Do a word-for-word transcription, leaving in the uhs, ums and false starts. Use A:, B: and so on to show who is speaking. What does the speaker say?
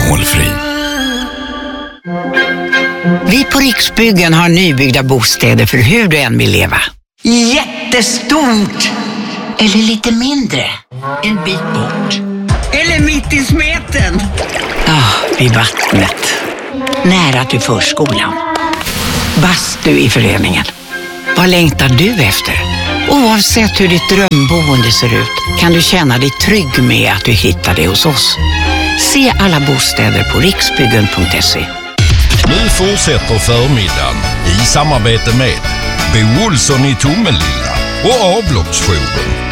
A: alkoholfri.
B: Vi på Riksbyggen har nybyggda bostäder för hur du än vill leva. Jättestort! Eller lite mindre. En bit bort. Eller mitt i smeten. Ja, ah, vid vattnet. Nära till förskolan. Bastu i föreningen. Vad längtar du efter? Oavsett hur ditt drömboende ser ut kan du känna dig trygg med att du hittar det hos oss. Se alla bostäder på riksbyggen punkt se.
C: Nu fortsätter förmiddagen i samarbete med Bo Olsson i Tomelilla och Avloppsjouren.